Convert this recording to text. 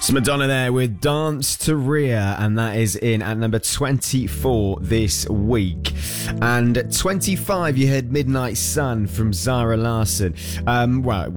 It's Madonna there with Dance to Rhea, and that is in at number 24 this week. And at 25, you heard Midnight Sun from Zara Larsson. Well,